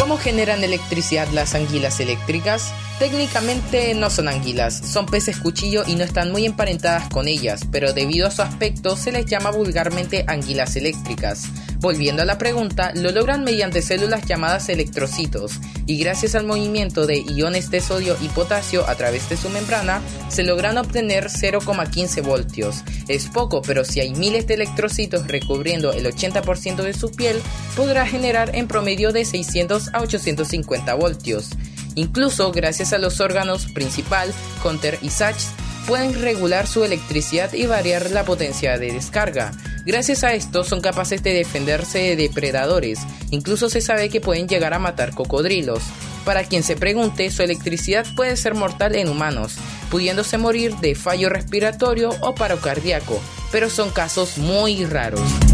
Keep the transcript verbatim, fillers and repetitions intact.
¿Cómo generan electricidad las anguilas eléctricas? Técnicamente no son anguilas, son peces cuchillo y no están muy emparentadas con ellas, pero debido a su aspecto se les llama vulgarmente anguilas eléctricas. Volviendo a la pregunta, lo logran mediante células llamadas electrocitos, y gracias al movimiento de iones de sodio y potasio a través de su membrana, se logran obtener cero coma quince voltios. Es poco, pero si hay miles de electrocitos recubriendo el ochenta por ciento de su piel, podrá generar en promedio de seiscientos a ochocientos cincuenta voltios. Incluso gracias a los órganos principal, Hunter y Sachs, pueden regular su electricidad y variar la potencia de descarga. Gracias a esto son capaces de defenderse de depredadores, incluso se sabe que pueden llegar a matar cocodrilos. Para quien se pregunte, su electricidad puede ser mortal en humanos, pudiéndose morir de fallo respiratorio o paro cardíaco, pero son casos muy raros.